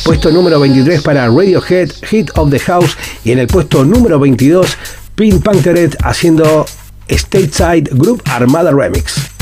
Puesto número 23 para Radiohead, Hit of the House. Y en el puesto número 22, Pink Pantherette haciendo Stateside Group Armada Remix.